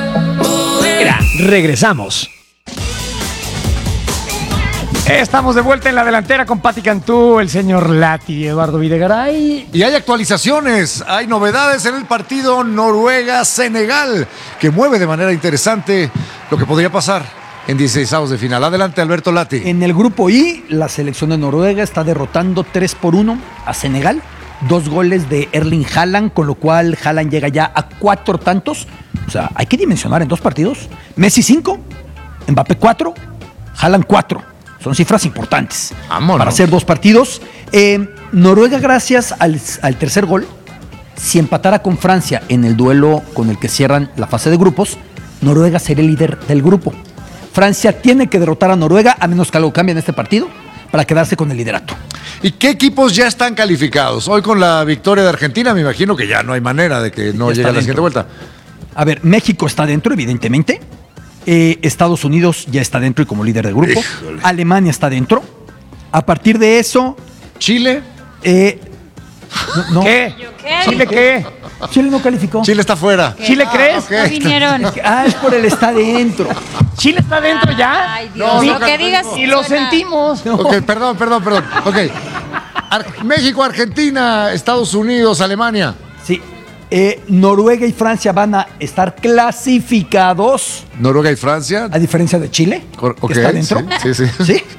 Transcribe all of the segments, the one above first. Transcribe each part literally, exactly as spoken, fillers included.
Mira, regresamos. Estamos de vuelta en la delantera con Pati Cantú, el señor Lati, Eduardo Videgaray. Y hay actualizaciones, hay novedades en el partido Noruega-Senegal, que mueve de manera interesante lo que podría pasar en dieciseisavos de final. Adelante, Alberto Lati. En el grupo I, la selección de Noruega está derrotando tres por uno a Senegal. Dos goles de Erling Haaland, con lo cual Haaland llega ya a cuatro tantos. O sea, hay que dimensionar en dos partidos. Messi cinco, Mbappé cuatro, Haaland cuatro. Son cifras importantes. Vámonos. Para hacer dos partidos. Eh, Noruega, gracias al, al tercer gol, si empatara con Francia en el duelo con el que cierran la fase de grupos, Noruega sería el líder del grupo. Francia tiene que derrotar a Noruega, a menos que algo cambie en este partido, para quedarse con el liderato. ¿Y qué equipos ya están calificados? Hoy con la victoria de Argentina, me imagino que ya no hay manera de que no Ya llegue a la está siguiente dentro. vuelta. A ver, México está dentro, evidentemente. Eh, Estados Unidos ya está dentro y como líder del grupo. Híjole. Alemania está dentro. A partir de eso, Chile. eh, no, no. ¿Qué? ¿Qué? ¿Chile qué? Chile no calificó. Chile está fuera. ¿Chile crees? ok. No vinieron. Ah, es por el está dentro. ¿Chile está dentro ya? Ay, Dios. No, lo no, que no, digas. no. Y lo suena. sentimos. Ok, perdón, perdón, perdón. Ok. Ar- México, Argentina, Estados Unidos, Alemania. Sí. Eh, Noruega y Francia van a estar clasificados, Noruega y Francia. a diferencia de Chile, Cor- que ok, está dentro. sí, sí, sí. ¿Sí?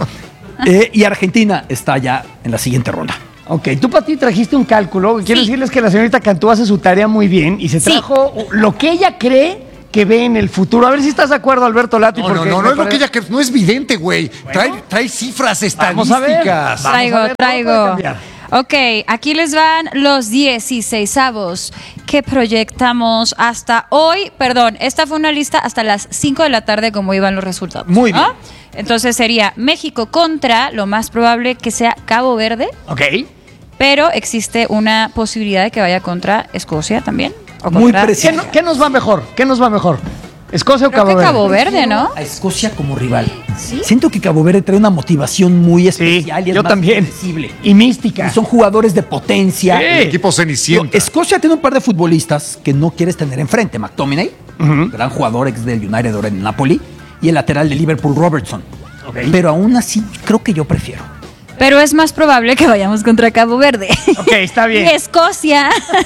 Eh, y Argentina está ya en la siguiente ronda. Ok, tú, Pati, trajiste un cálculo. Quiero Sí. decirles que la señorita Cantú hace su tarea muy bien y se Sí. trajo lo que ella cree que ve en el futuro. A ver si estás de acuerdo, Alberto Lati. No, no, porque no, me no es lo parece- que ella que no es vidente, güey. Trae, trae cifras Vamos a ver. estadísticas. Vamos a Traigo, ver, todo puede traigo. cambiar. Ok, aquí les van los dieciseisavos que proyectamos hasta hoy. Perdón, esta fue una lista hasta las cinco de la tarde como iban los resultados. Muy ¿no? bien. Entonces sería México contra, lo más probable que sea Cabo Verde, Ok. pero existe una posibilidad de que vaya contra Escocia también. O Muy contra- preciso. ¿Qué, no- qué nos va mejor? ¿Qué nos va mejor? ¿Escocia o Creo Cabo que Verde? Cabo Verde, ¿no? A Escocia como rival. ¿Sí? Siento que Cabo Verde trae una motivación muy Sí, especial y es yo más también. accesible. Y mística. Y son jugadores de potencia. Sí. El equipo Digo, Cenicienta. Escocia tiene un par de futbolistas que no quieres tener enfrente. McTominay, gran jugador ex del United ahora en Napoli, y el lateral de Liverpool, Robertson. Ok. Pero aún así, creo que yo prefiero. Pero es más probable que vayamos contra Cabo Verde. Ok, está bien. Y Escocia,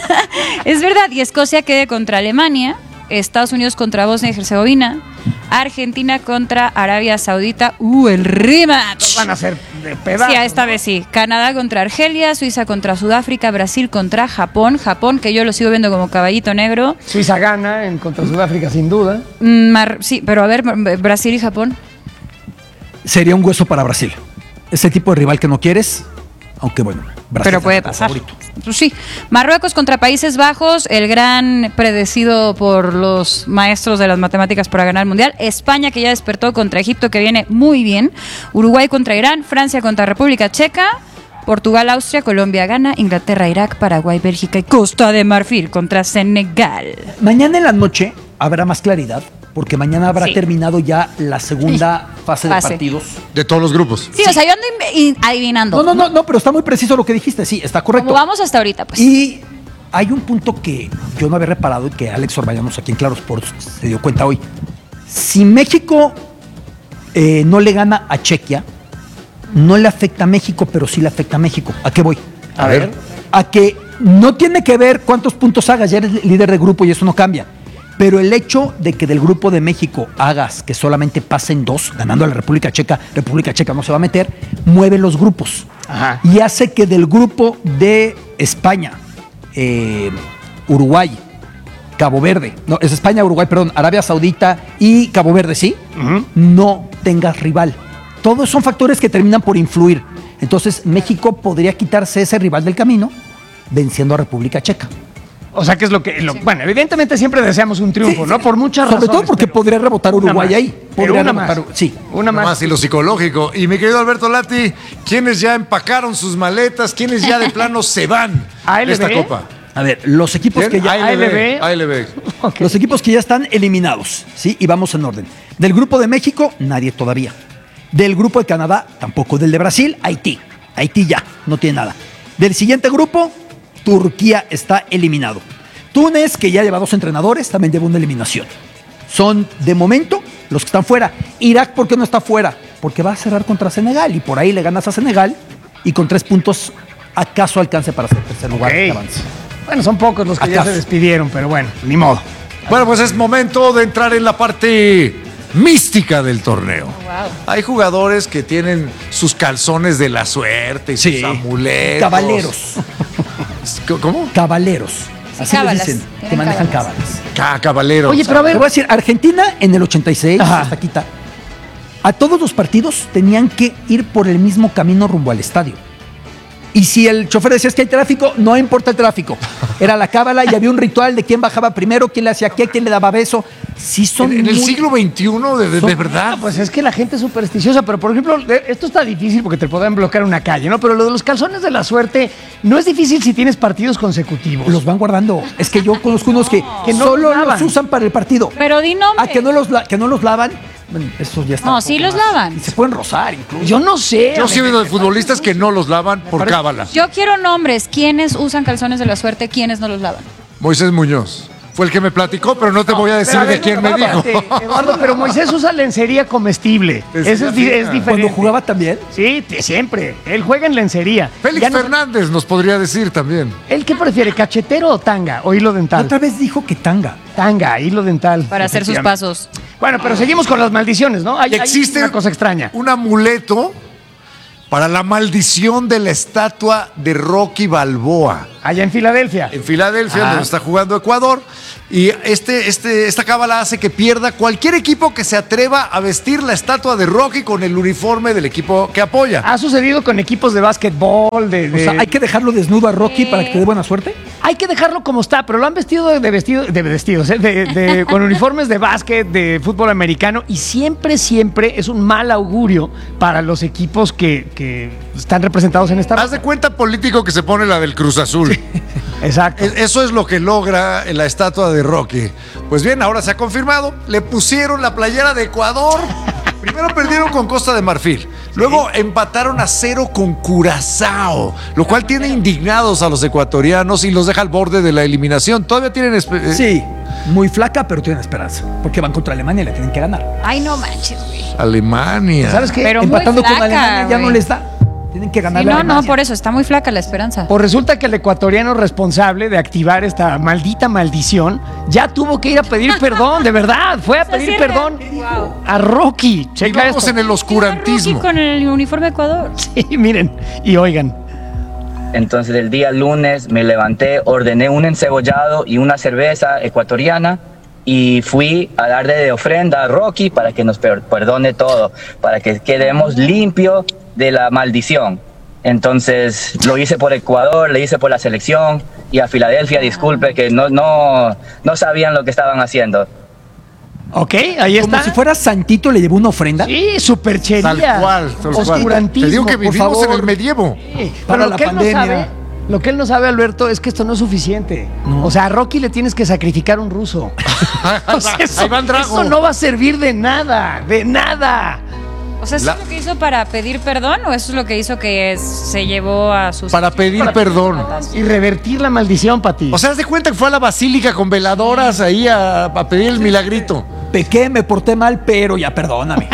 es verdad, y Escocia quede contra Alemania, Estados Unidos contra Bosnia y Herzegovina, Argentina contra Arabia Saudita, uh, el rematch. Van a ser de pedazos. Sí, a esta vez sí. Canadá contra Argelia, Suiza contra Sudáfrica, Brasil contra Japón. Japón, que yo lo sigo viendo como caballito negro. Suiza gana en contra Sudáfrica, sin duda. Mm, Mar- sí, pero a ver, Brasil y Japón. Sería un hueso para Brasil. Ese tipo de rival que no quieres, aunque bueno, Brasil Pero es puede el pasar. favorito. Pues sí. Marruecos contra Países Bajos, el gran predecido por los maestros de las matemáticas para ganar el Mundial. España, que ya despertó contra Egipto, que viene muy bien. Uruguay contra Irán, Francia contra República Checa. Portugal, Austria, Colombia, Ghana, Inglaterra, Irak, Paraguay, Bélgica y Costa de Marfil contra Senegal. Mañana en la noche habrá más claridad, porque mañana habrá Sí. terminado ya la segunda fase de Fase. partidos. De todos los grupos. Sí, o sea, yo ando inve- in- adivinando. No, no, no, no, pero está muy preciso lo que dijiste. Sí, está correcto. Como vamos hasta ahorita, pues. Y hay un punto que yo no había reparado y que Alex Orbañanos aquí en Claro Sports se dio cuenta hoy. Si México eh, no le gana a Chequia, no le afecta a México, pero sí le afecta a México. ¿A qué voy? A ver. A que no tiene que ver cuántos puntos hagas, ya eres líder de grupo y eso no cambia. Pero el hecho de que del grupo de México hagas que solamente pasen dos, ganando a la República Checa, República Checa no se va a meter, mueve los grupos. Ajá. Y hace que del grupo de España, eh, Uruguay, Cabo Verde, no, es España, Uruguay, perdón, Arabia Saudita y Cabo Verde, ¿sí? Ujú. No tengas rival. Todos son factores que terminan por influir. Entonces, México podría quitarse ese rival del camino venciendo a República Checa. O sea, que es lo que... lo- bueno, evidentemente siempre deseamos un triunfo, Sí, ¿no? sí. Por muchas Sobre razones. todo porque pero podría rebotar una Uruguay más. ahí. Pero Podría una rebotar, más. sí. Una más. Más y lo psicológico. Y mi querido Alberto Lati, ¿quiénes ya empacaron sus maletas? ¿Quiénes ya de plano se van A L de B? esta copa? A ver, los equipos que ya... A L B. A L B. Ok. Los equipos que ya están eliminados, ¿sí? Y vamos en orden. Del grupo de México, nadie todavía. Del grupo de Canadá, tampoco. Del de Brasil, Haití. Haití ya, no tiene nada. Del siguiente grupo, Turquía está eliminado. Túnez, que ya lleva dos entrenadores, también lleva una eliminación. son de momento los que están fuera. Irak, ¿por qué no está fuera? Porque va a cerrar contra Senegal y por ahí le ganas a Senegal y con tres puntos acaso alcance para ser tercer lugar Ok. de avance. Bueno, son pocos los que ya ¿Acaso? se despidieron, pero bueno, ni modo. Bueno, pues es momento de entrar en la parte mística del torneo. Wow. Hay jugadores que tienen sus calzones de la suerte y Sí. sus amuletos. Cabaleros. ¿Cómo? Cabaleros. Así cábalas. les dicen, que Tienen manejan cábalas. cábalas. Ah, cabaleros. Oye, pero a Te ver, voy a decir, Argentina en el ochenta y seis, Ajá. hasta quita, a todos los partidos tenían que ir por el mismo camino rumbo al estadio. Y si el chofer decía es que hay tráfico, no importa el tráfico. Era la cábala y había un ritual de quién bajaba primero, quién le hacía qué, quién le daba beso. Sí son en, en el muy- siglo veintiuno, de, de- de verdad. Ah, pues es que la gente es supersticiosa, pero por ejemplo, de- esto está difícil porque te pueden bloquear una calle, ¿no? Pero lo de los calzones de la suerte no es difícil si tienes partidos consecutivos. Los van guardando. Es que yo conozco unos que, Que no solo los lavan. los usan para el partido. Pero di nombre. Ah, que no los, la- que no los lavan. Bueno, eso ya está. No, un sí poco los más. lavan. Y se pueden rozar incluso. Yo no sé. Yo sí he oído de futbolistas que no los lavan por cábala. Yo quiero nombres. ¿Quiénes usan calzones de la suerte? ¿Quiénes no los lavan? Moisés Muñoz fue el que me platicó, pero no te voy a decir Pero, a de ver, quién me dijo. espérate, Eduardo, pero Moisés usa lencería comestible. Es Eso es, di- fina. es diferente. Cuando jugaba también. Sí, te- siempre. Él juega en lencería. Félix Ya no- Fernández nos podría decir también. ¿Él qué prefiere, cachetero o tanga? O hilo dental. Otra vez dijo que tanga. Tanga, hilo dental. Para hacer sus efectivamente. pasos. Bueno, pero seguimos con las maldiciones, ¿no? Hay, Y hay existe una cosa extraña. un amuleto para la maldición de la estatua de Rocky Balboa Allá en Filadelfia. en Filadelfia, Ah. donde está jugando Ecuador. Y este, este, esta cábala hace que pierda cualquier equipo que se atreva a vestir la estatua de Rocky con el uniforme del equipo que apoya. Ha sucedido con equipos de básquetbol, de... O de- sea, hay que dejarlo desnudo a Rocky para que te dé buena suerte. Hay que dejarlo como está, pero lo han vestido de, de vestido, de vestidos, ¿eh? de, de- con uniformes de básquet, de fútbol americano, y siempre, siempre es un mal augurio para los equipos que, que están representados en esta Haz de cuenta político que se pone la del Cruz Azul. Exacto. Es- Eso es lo que logra la estatua de Rocky. Pues bien, ahora se ha confirmado. Le pusieron la playera de Ecuador. Primero perdieron con Costa de Marfil. Luego empataron a cero con Curazao, lo cual tiene indignados a los ecuatorianos y los deja al borde de la eliminación. Todavía tienen... espe- eh, Sí, muy flaca, pero tienen esperanza. Porque van contra Alemania y la tienen que ganar. Ay, no manches, güey. Alemania. ¿Sabes qué? Pero muy Empatando con flaca, Alemania ya no güey. les da. Tienen que ganar Sí, la no, no, Alemania. por eso está muy flaca la esperanza. Pues resulta que el ecuatoriano responsable de activar esta maldita maldición ya tuvo que ir a pedir perdón, de verdad. Fue a O sea, pedir sí, perdón wow. a Rocky. Checa Vivamos esto. en el oscurantismo. Rocky con el uniforme de Ecuador. Sí, miren, y oigan. Entonces el día lunes me levanté, ordené un encebollado y una cerveza ecuatoriana y fui a darle de ofrenda a Rocky para que nos per- perdone todo, para que quedemos limpios de la maldición. Entonces lo hice por Ecuador, le hice por la selección y a Filadelfia, disculpe que no, no, no sabían lo que estaban haciendo. Ok, ahí Como está. si fuera Santito, le llevó una ofrenda. Sí, superchería. Tal cual, tal cual. Oscurantismo. Te digo que por vivimos favor. en el medievo. Sí, Para pero la lo que él no pandemia. sabe, lo que él no sabe, Alberto, es que esto no es suficiente. No. O sea, a Rocky le tienes que sacrificar un ruso. O sea, eso, Ahí va el Drago. eso no va a servir de nada, de nada. O sea, ¿eso La- es lo que hizo para pedir perdón o eso es lo que hizo que es- se llevó a sus... Para pedir perdón. Y revertir la maldición, Pati. O sea, haz de cuenta que fue a la basílica con veladoras ahí a, a pedir el milagrito. Pequé, me porté mal, pero ya perdóname.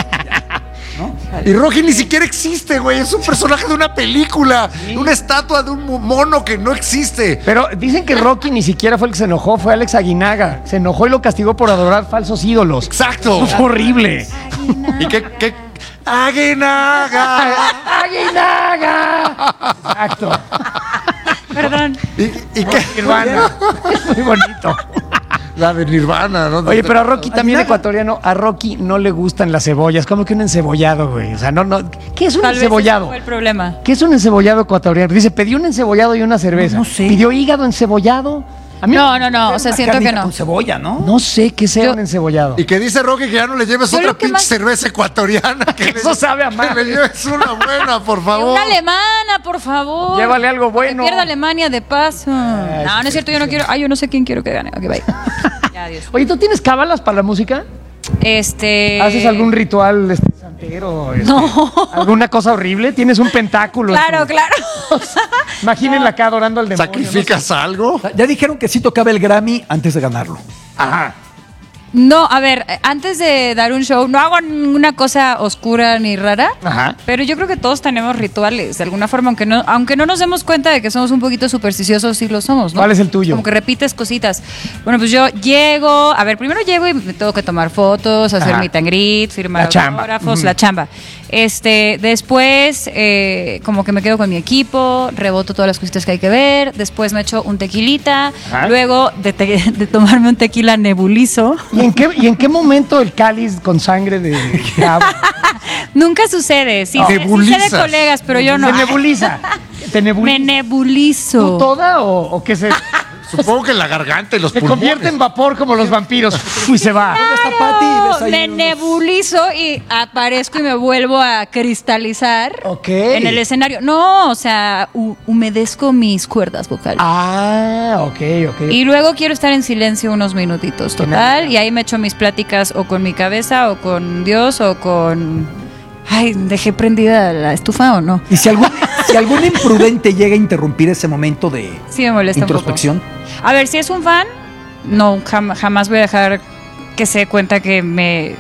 Y Rocky ni siquiera existe, güey. Es un personaje de una película. Una estatua de un mo- mono que no existe. Pero dicen que Rocky ni siquiera fue el que se enojó, fue Alex Aguinaga. Se enojó y lo castigó por adorar falsos ídolos. Exacto. Fue horrible. ¿Y qué? qué? ¡Aguinaga! ¡Aguinaga! Exacto. Perdón. ¿Y, y qué? Nirvana. Es muy bonito. La de Nirvana, ¿no? Oye, pero a Rocky también Aguinaga. ecuatoriano, a Rocky no le gustan las cebollas, como que un encebollado, güey. O sea, no, no. ¿Qué es un Tal vez ese encebollado? fue el problema. ¿Qué es un encebollado ecuatoriano? Dice, pedí un encebollado y una cerveza. No, no sé. ¿Pidió hígado encebollado? A mí No, no, no, o sea, siento que Carnita no. Con cebolla, ¿no? no sé qué sea Yo- un encebollado. Y que dice Rocky que ya no le lleves Yo otra lo que pinche más- cerveza ecuatoriana. Que Eso le- sabe a Que madre. le lleves una buena, por favor. Una alemana, por favor. Llévale algo bueno. Que pierda Alemania de paso. No, no es cierto, yo no quiero. Ay, yo no sé quién quiero que gane. Ok, bye. Ya, adiós. Oye, ¿tú tienes cábalas para la música? Este. ¿Haces algún ritual este, santero? este, No. ¿Alguna cosa horrible? ¿Tienes un pentáculo? en Claro, tu- claro. Imagínenla acá adorando al demonio. ¿Sacrificas algo? Ya dijeron que sí tocaba el Grammy antes de ganarlo. Ajá. No, a ver, antes de dar un show, no hago ninguna cosa oscura ni rara, Ajá. pero yo creo que todos tenemos rituales, de alguna forma, aunque no, aunque no nos demos cuenta de que somos un poquito supersticiosos, sí lo somos, ¿no? ¿Cuál es el tuyo? Como que repites cositas. Bueno, pues yo llego, a ver, primero llego y me tengo que tomar fotos, hacer Ajá. meet and greet, firmar La chamba. autógrafos, Ujú. la chamba. Este, después, eh, como que me quedo con mi equipo, reboto todas las cositas que hay que ver, después me echo un tequilita, Ajá. luego de, te- de tomarme un tequila nebulizo. ¿Y en qué, y en qué momento el cáliz con sangre de cabo? Nunca sucede, sí, No. sé- sí sé de Nebulizas. colegas, pero yo no. Te nebuliza. Te nebuliza. Me nebulizo. ¿Tú toda o, o qué se, Supongo que en la garganta y los se pulmones. convierte en vapor como los vampiros? Y se va. está Pati? Ves ahí Me unos- nebulizo y aparezco y me vuelvo a cristalizar Ok. en el escenario. No, o sea, hu- humedezco mis cuerdas vocales. Ah, ok, ok. Y luego quiero estar en silencio unos minutitos, Qué total. nada. Y ahí me echo mis pláticas o con mi cabeza o con Dios o con... Ay, dejé prendida la estufa o no. Y si algún, si algún imprudente llega a interrumpir ese momento de Sí me molesta introspección, un poco. A ver, si es un fan, no, jam- jamás voy a dejar que se dé cuenta que me,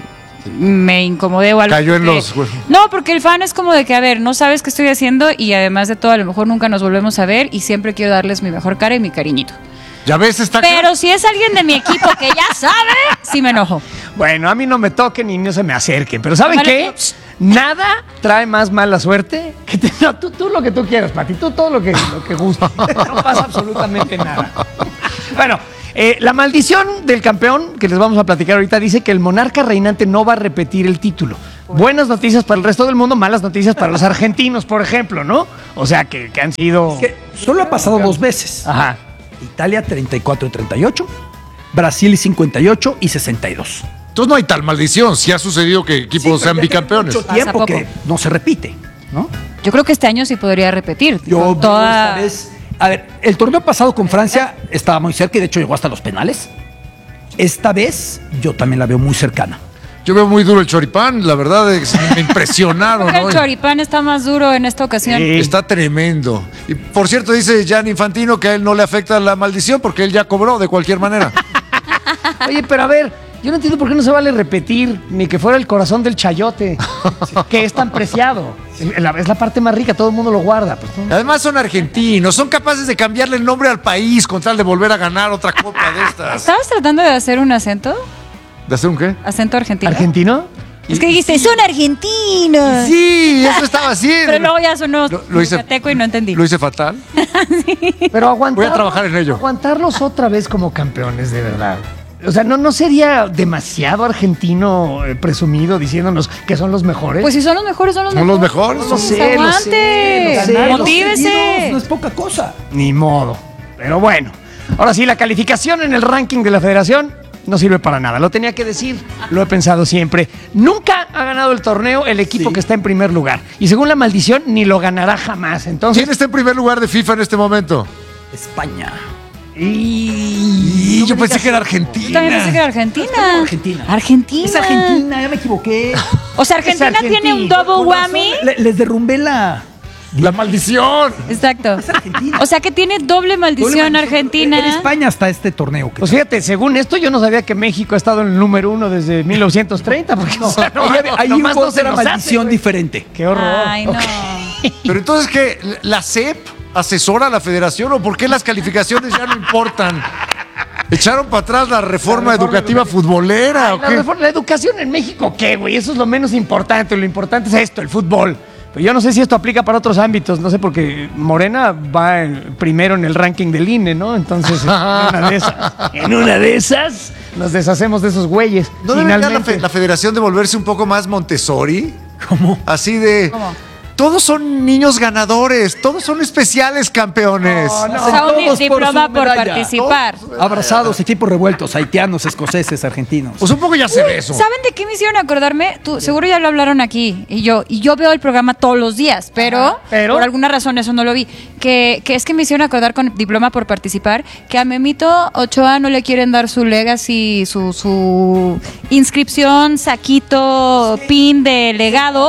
me incomodé o algo. Cayó en porque- los huevos. No, porque el fan es como de que, a ver, no sabes qué estoy haciendo y además de todo, a lo mejor nunca nos volvemos a ver y siempre quiero darles mi mejor cara y mi cariñito. Ya ves, está Pero si es alguien de mi equipo que ya sabe, sí me enojo. Bueno, a mí no me toquen y no se me acerquen. Pero ¿saben Vale. qué? Nada trae más mala suerte que te- no, tú, tú lo que tú quieras, Pati. Tú todo lo que, lo que guste. No pasa absolutamente nada. Bueno, eh, la maldición del campeón que les vamos a platicar ahorita dice que el monarca reinante no va a repetir el título. Buenas noticias para el resto del mundo, malas noticias para los argentinos, por ejemplo, ¿no? O sea, que, que han sido... que solo ha pasado dos veces. Ajá. Italia treinta y cuatro y treinta y ocho, Brasil cincuenta y ocho y sesenta y dos. Entonces no hay tal maldición. Si ha sucedido que equipos sean bicampeones. Mucho Pasa tiempo poco. que no se repite, ¿no? Yo creo que este año sí podría repetir. Yo con veo toda... esta vez, a ver, el torneo pasado con Francia estaba muy cerca y de hecho llegó hasta los penales. Esta vez yo también la veo muy cercana. Yo veo muy duro el choripán. La verdad es que me impresionaron. Creo que ¿no? el choripán está más duro en esta ocasión. Sí. Está tremendo. Y por cierto, dice Jan Infantino que a él no le afecta la maldición porque él ya cobró de cualquier manera. Oye, pero a ver, yo no entiendo por qué no se vale repetir ni que fuera el corazón del chayote, que es tan preciado. La- Es la parte más rica, todo el mundo lo guarda. Pues, ¿no? Además son argentinos, son capaces de cambiarle el nombre al país con tal de volver a ganar otra copa de estas. ¿Estabas tratando de hacer un acento? ¿De hacer un qué? ¿Acento argentino? ¿Argentino? Es que dijiste, son argentinos. Sí, eso estaba haciendo. Pero luego ya sonó Lo- lo hice- yucateco y no entendí. Lo hice fatal. Pero aguantar, Voy a trabajar en ello. Aguantarlos otra vez como campeones, de verdad. O sea, ¿no, no sería demasiado argentino eh, presumido diciéndonos que son los mejores? Pues si son los mejores, son los Son los mejores. mejores. Lo sé, lo Aguante. sé, lo sé, lo sé. Motívese. Seguidos, no es poca cosa. Ni modo. Pero bueno, ahora sí, la calificación en el ranking de la federación no sirve para nada. Lo tenía que decir, lo he pensado siempre. Nunca ha ganado el torneo el equipo Sí. que está en primer lugar. Y según la maldición, ni lo ganará jamás. Entonces, ¿Quién está en primer lugar de FIFA en este momento? España. Y yo pensé que era Argentina. Yo también pensé que era Argentina. Argentina. Argentina. Es Argentina, ya me equivoqué. O sea, Argentina Es Argentina. tiene un double whammy. Le- les derrumbé la. La maldición. Exacto. Es Argentina. O sea que tiene doble maldición Argentina. En España hasta este torneo. que- pues fíjate, según esto, yo no sabía que México ha estado en el número uno desde mil novecientos treinta. Porque, o sea, no, Ahí hay- hay nomás un no se otra nos hace, maldición güey. diferente. Qué horror. Ay, no. Pero entonces, ¿qué? ¿La S E P asesora a la federación o por qué las calificaciones ya no importan? ¿Echaron para atrás la reforma, La reforma educativa educativa. futbolera Ay, o la, qué? reforma- la educación en México, ¿qué, güey? Eso es lo menos importante. Lo importante es esto, el fútbol. Pero yo no sé si esto aplica para otros ámbitos, no sé, porque Morena va en- primero en el ranking del I N E, ¿no? Entonces, en una de esas, en una de esas nos deshacemos de esos güeyes. ¿No debería la, Finalmente. fe- la federación de volverse un poco más Montessori? ¿Cómo? Así de... ¿Cómo? Todos son niños ganadores, todos son especiales campeones. No, no. O sea, un Todos por diploma su por medalla. participar. Abrazados, equipos revueltos, haitianos, escoceses, argentinos. Pues un poco ya se ve eso. ¿Saben de qué me hicieron acordarme? Tú, seguro ya lo hablaron aquí. Y yo, y yo veo el programa todos los días, pero, Ajá, pero- por alguna razón eso no lo vi. Que, que es que me hicieron acordar con diploma por participar que a Memito Ochoa no le quieren dar su legacy, su, su inscripción, saquito, pin de legado.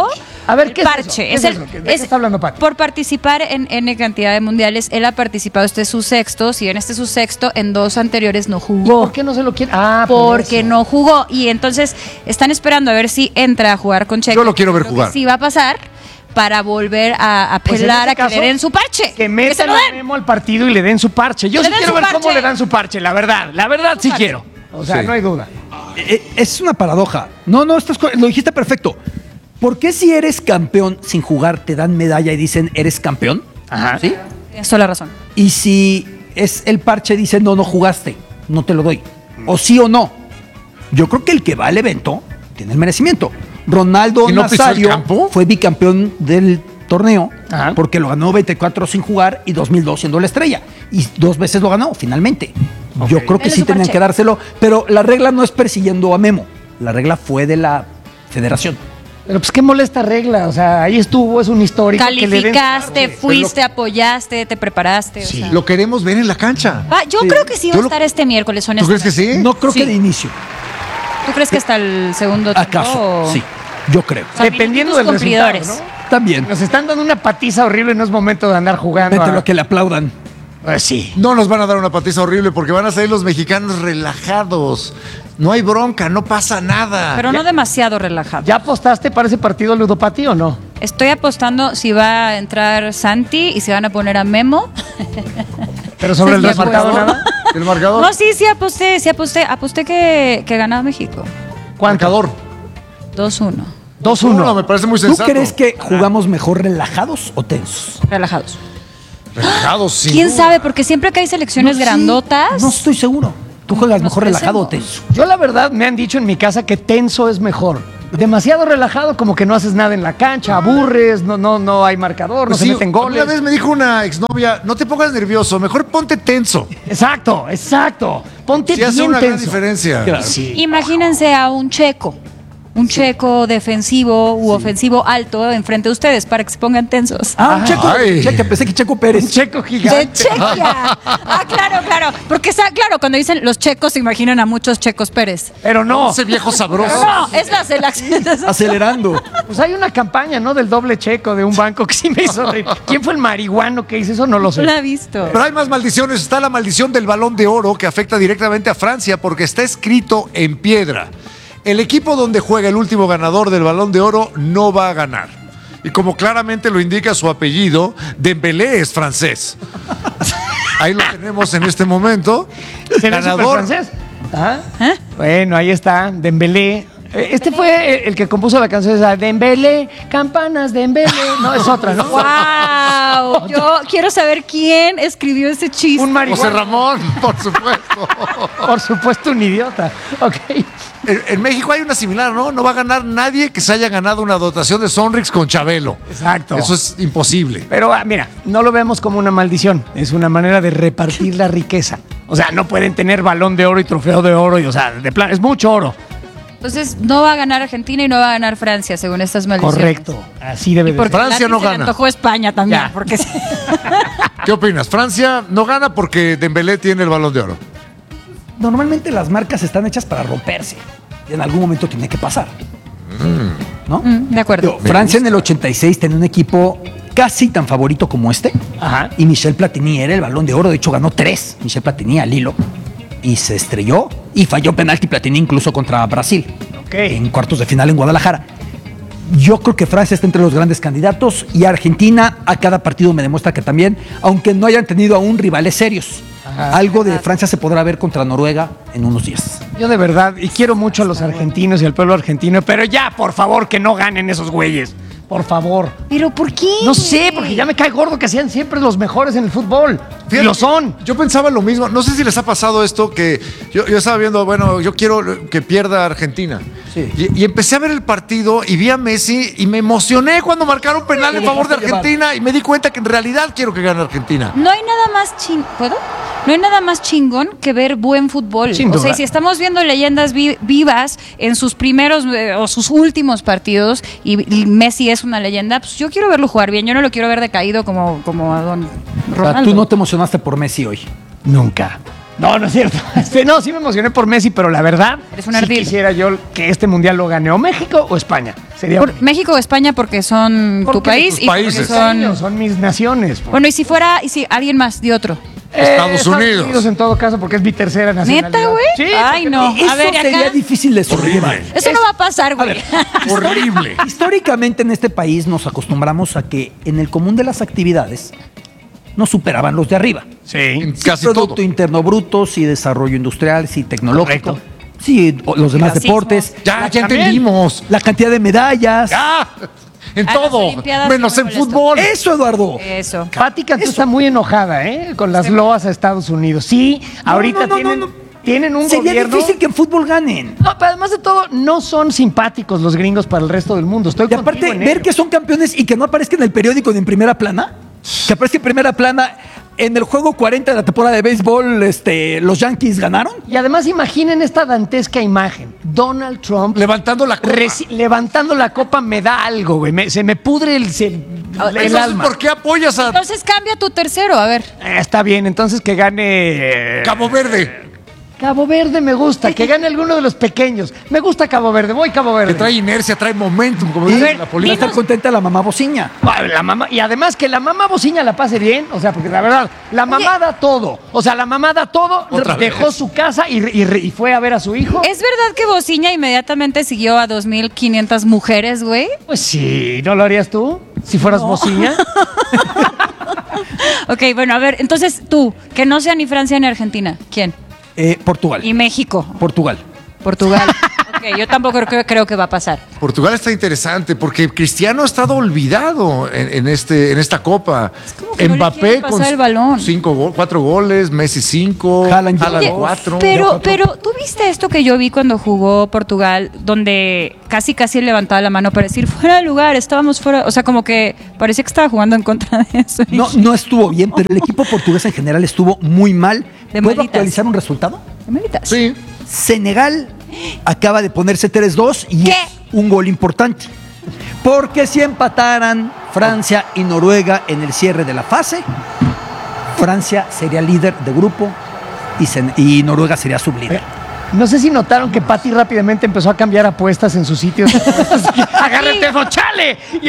A ver, el ¿qué es parche. eso? ¿Qué Es es el, eso? ¿De qué es- está hablando, Pati? Por participar en N cantidad de mundiales, él ha participado, este es su sexto, si en este es su sexto, en dos anteriores no ¿Y jugó. por qué no se lo quiere? Ah, por Porque eso. no jugó. Y entonces están esperando a ver si entra a jugar con Checo. Yo lo quiero ver Creo que jugar. Sí va a pasar para volver a Pues en apelar este a que caso, le den su parche. Que se metan lo a den. Memo al partido y le den su parche. Yo Le sí den quiero su ver cómo parche. le dan su parche, la verdad. La verdad sí parche. quiero. O sea, Sí. no hay duda. Eh, Es una paradoja. No, no, estás, co- lo dijiste perfecto. ¿Por qué si eres campeón sin jugar te dan medalla y dicen eres campeón? Ajá. ¿Sí? Tienes toda la razón. Y si es el parche dice no, no jugaste, no te lo doy. O sí o no. Yo creo que el que va al evento tiene el merecimiento. Ronaldo ¿Y no pisó el Nazario campo? fue bicampeón del torneo Ajá. porque lo ganó veinticuatro sin jugar y dos mil dos siendo la estrella. Y dos veces lo ganó, finalmente. Yo creo que Dale sí su tenían parche. que dárselo, pero la regla no es persiguiendo a Memo. La regla fue de la federación. Pero pues qué molesta regla. O sea, ahí estuvo, es un histórico. que le den su Calificaste, parche. fuiste, apoyaste, te preparaste. o sea. Lo queremos ver en la cancha. Va, yo creo que sí va a Yo lo- estar este miércoles, ¿Tú honestamente. crees que sí? No creo Sí. que de inicio. ¿Tú crees que hasta el segundo tiempo? ¿Acaso? o- Sí, yo creo. O sea, Dependiendo del minutitos resultado, cumplidores. ¿no? También. Nos están dando una patiza horrible y no es momento de andar jugando. Mételo a- a que le aplaudan. Pues sí. No nos van a dar una patiza horrible porque van a salir los mexicanos relajados. No hay bronca, no pasa nada. Pero no demasiado relajado. ¿Ya apostaste para ese partido ludopati o no? Estoy apostando si va a entrar Santi y si van a poner a Memo. Pero sobre el Sí, resultado apuesto. nada. El marcador. No, sí, sí aposté, sí aposté. Aposté que, que ganaba México. ¿Cuánto? Marcador. dos uno. dos Uno, uno. me parece muy ¿Tú sensato. crees que jugamos mejor relajados o tensos? Relajados. Relajados, sí. ¿Quién sabe? Porque siempre que hay selecciones No, sí, grandotas. No estoy seguro. ¿Tú juegas Nos mejor relajado o parecemos. tenso? Yo la verdad me han dicho en mi casa que tenso es mejor. Demasiado relajado, como que no haces nada en la cancha, aburres, no, no, no hay marcador, no Pues se sí, meten goles. Una vez me dijo una exnovia, no te pongas nervioso, mejor ponte tenso. Exacto, exacto. Ponte Sí hace bien una gran tenso. diferencia. Claro. Sí. Imagínense a un checo. Un checo defensivo u ofensivo alto enfrente de ustedes para que se pongan tensos. Ah, un Checo. Ay. Checo, pensé que Checo Un Pérez. checo De gigante. Chequia. Ah, claro, claro. Porque está claro, cuando dicen los checos se imaginan a muchos Checos Pérez. Pero no. Ese viejo sabroso. No, es la selección. Acelerando. Pues hay una campaña, ¿no? Del doble checo de un banco que sí me hizo reír. ¿Quién fue el marihuano que hizo eso? No lo sé. No la he visto. Pero hay más maldiciones. Está la maldición del Balón de Oro que afecta directamente a Francia porque está escrito en piedra. El equipo donde juega el último ganador del Balón de Oro no va a ganar. Y como claramente lo indica su apellido, Dembélé es francés. Ahí lo tenemos en este momento. ¿Será Ganador. francés? Ajá. ¿Eh? Bueno, ahí está, Dembélé. Eh, Este fue el, el que compuso la canción esa, Dembélé, campanas Dembélé. No, es otra, ¿no? ¡Wow! Yo quiero saber quién escribió ese chiste. Un José marihuano. Ramón, por supuesto. Por supuesto, un idiota. Ok. En, en México hay una similar, ¿no? No va a ganar nadie que se haya ganado una dotación de Sonrix con Chabelo. Exacto. Eso es imposible. Pero ah, mira, no lo vemos como una maldición, es una manera de repartir la riqueza. O sea, no pueden tener balón de oro y trofeo de oro, y, o sea, de plan, es mucho oro. Entonces, no va a ganar Argentina y no va a ganar Francia, según estas maldiciones. Correcto, así debe Y de porque ser. Francia Lati no se le gana. antojó España también. Ya. Porque sí. ¿Qué opinas? Francia no gana porque Dembélé tiene el Balón de Oro. Normalmente las marcas están hechas para romperse. Y en algún momento tiene que pasar. ¿No? Mm, de acuerdo. Digo, Francia en el ochenta y seis tenía un equipo casi tan favorito como este. Ajá. Y Michel Platini era el Balón de Oro. De hecho, ganó tres. Michel Platini al hilo. Y se estrelló. Y falló penalti Platini incluso contra Brasil. Ok. En cuartos de final en Guadalajara. Yo creo que Francia está entre los grandes candidatos. Y Argentina a cada partido me demuestra que también, aunque no hayan tenido aún rivales serios. Ajá. Algo de Francia se podrá ver contra Noruega en unos días. Yo de verdad, y quiero mucho a los argentinos y al pueblo argentino, pero ya, por favor, que no ganen esos güeyes. Por favor. ¿Pero por qué? No sé, porque ya me cae gordo que sean siempre los mejores en el fútbol. Y Fíjate, lo son. Yo pensaba lo mismo. No sé si les ha pasado esto que yo, yo estaba viendo, bueno, yo quiero que pierda Argentina. Sí. Y, y empecé a ver el partido y vi a Messi y me emocioné cuando marcaron penal en favor de Argentina y me di cuenta que en realidad quiero que gane Argentina. No hay nada más chingón. ¿Puedo? No hay nada más chingón que ver buen fútbol. Sin o duda. sea, si estamos viendo leyendas vi- vivas en sus primeros eh, o sus últimos partidos y, y Messi es una leyenda, pues yo quiero verlo jugar bien. Yo no lo quiero ver decaído como, como a Don O sea, Ronaldo. tú no te emocionaste por Messi hoy. Nunca. No, no es cierto. Este, no, sí me emocioné por Messi, pero la verdad, Eres un sí ardil. quisiera yo que este mundial lo gane o México o España. sería Por bonito. México o España porque son tu Porque país tus y porque países. son... Son mis naciones. pues. Bueno, y si fuera, y si alguien más de otro. Eh, Estados Unidos. en todo caso, porque es mi tercera nacionalidad. ¿Neta, güey? Sí. Ay, no. Eso A ver, ¿y acá? sería difícil de sobrellevar. Horrible. Eso no va a pasar, güey. Horrible. Históricamente en este país nos acostumbramos a que en el común de las actividades nos superaban los de arriba. Sí. En Sí, casi Producto todo. Interno Bruto, sí desarrollo industrial, sí tecnológico. Correcto. Sí, o- los demás Racismo. deportes. Ya, ya También. entendimos. La cantidad de medallas. Ya. En A las todo. Olimpiadas Menos no en me molesta. fútbol. Eso, Eduardo. Eso. Pati Cantú está muy enojada, ¿eh? Con las loas a Estados Unidos. Sí, ahorita no, no, tienen, no, no. tienen un Sería gobierno... difícil que en fútbol ganen. No, pero además de todo, no son simpáticos los gringos para el resto del mundo. Estoy Y aparte, contigo en ver ello. que son campeones y que no aparezca en el periódico ni en primera plana. Que aparezca en primera plana. En el juego cuarenta de la temporada de béisbol, este, los Yankees ganaron. Y además imaginen esta dantesca imagen. Donald Trump Levantando la copa. reci- levantando la copa me da algo, güey. Me- se me pudre el, se- el Entonces, alma. ¿por qué apoyas a Entonces cambia tu tercero, a ver. Eh, está bien, entonces que gane... eh, Cabo Verde? Cabo Verde me gusta, que gane alguno de los pequeños. Me gusta Cabo Verde, voy Cabo Verde. Que trae inercia, trae momentum, como Y dice ver, la va a política. estar contenta la mamá bociña. Ah, la mamá, y además que la mamá bociña la pase bien, o sea, porque la verdad, la mamá da todo. O sea, la mamá da todo, Otra dejó vez. su casa y, y- y fue a ver a su hijo. ¿Es verdad que Bociña inmediatamente siguió a dos mil quinientas mujeres, güey? Pues sí, ¿no lo harías tú? Si fueras bociña. Ok, bueno, a ver, entonces tú, que no sea ni Francia ni Argentina. ¿Quién? Eh, Portugal. Y México. Portugal. Portugal. Ok, yo tampoco creo, creo que va a pasar. Portugal está interesante porque Cristiano ha estado olvidado en, en este, en esta copa. como que no le Mbappé quieren pasar el balón. cinco go- cuatro goles, Messi cinco, Haaland ya Haaland dos. cuatro. Pero, pero, ¿tú viste esto que yo vi cuando jugó Portugal, donde casi casi él levantaba la mano para decir fuera de lugar, estábamos fuera, o sea, como que parecía que estaba jugando en contra de eso. No, no estuvo bien, pero el equipo portugués en general estuvo muy mal. De ¿Puedo malitas. actualizar un resultado? Emeritas. Sí. Senegal acaba de ponerse tres dos y ¿Qué? es un gol importante. Porque si empataran Francia y Noruega en el cierre de la fase, Francia sería líder de grupo y, Sen- y Noruega sería sublíder. No sé si notaron que Pati rápidamente empezó a cambiar apuestas en sus sitios. Agarra el Sí. teléfono, chale. Y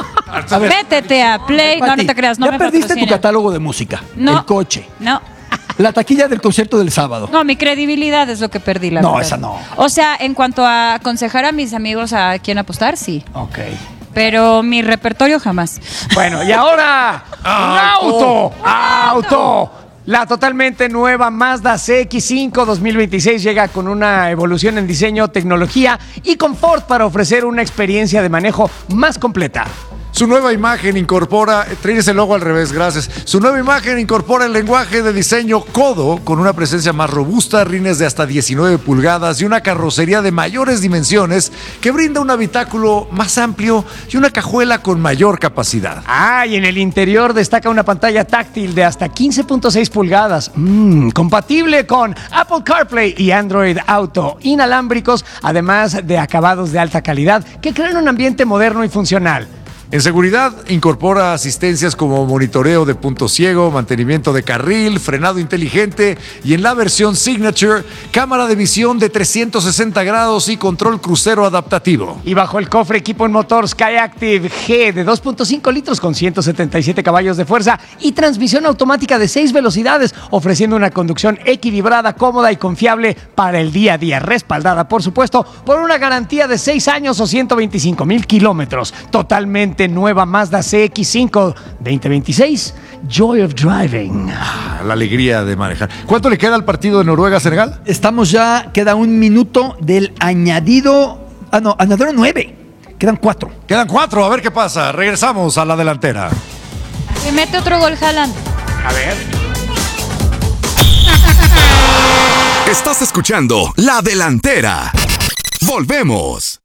A ver, Métete a Play. No, no Pati, te creas, no ya me perdiste tu patrocina. catálogo de música, No. el coche, No. la taquilla del concierto del sábado. No, mi credibilidad es lo que perdí, la No, verdad. esa no. O sea, en cuanto a aconsejar a mis amigos a quién apostar, sí. Ok. Pero mi repertorio jamás. Bueno, y ahora, auto, auto. La totalmente nueva Mazda C X cinco dos mil veintiséis llega con una evolución en diseño, tecnología y confort para ofrecer una experiencia de manejo más completa. Su nueva imagen incorpora, traes el logo al revés, gracias. Su nueva imagen incorpora el lenguaje de diseño Codo con una presencia más robusta, rines de hasta diecinueve pulgadas y una carrocería de mayores dimensiones que brinda un habitáculo más amplio y una cajuela con mayor capacidad. Ah, y en el interior destaca una pantalla táctil de hasta quince punto seis pulgadas, Mm, compatible con Apple CarPlay y Android Auto, inalámbricos, además de acabados de alta calidad que crean un ambiente moderno y funcional. En seguridad, incorpora asistencias como monitoreo de punto ciego, mantenimiento de carril, frenado inteligente y en la versión Signature, cámara de visión de trescientos sesenta grados y control crucero adaptativo. Y bajo el cofre equipo en motor Skyactiv G de dos punto cinco litros con ciento setenta y siete caballos de fuerza y transmisión automática de seis velocidades, ofreciendo una conducción equilibrada, cómoda y confiable para el día a día, respaldada por supuesto por una garantía de seis años o ciento veinticinco mil kilómetros. Totalmente nueva Mazda C X cinco veinte veintiséis, Joy of Driving. La alegría de manejar. ¿Cuánto le queda al partido de Noruega-Senegal? Estamos ya, queda un minuto del añadido, ah no, añadido nueve, quedan cuatro. Quedan cuatro, a ver qué pasa. Regresamos a la delantera. Se mete otro gol Haaland. A ver. Estás escuchando La Delantera. Volvemos.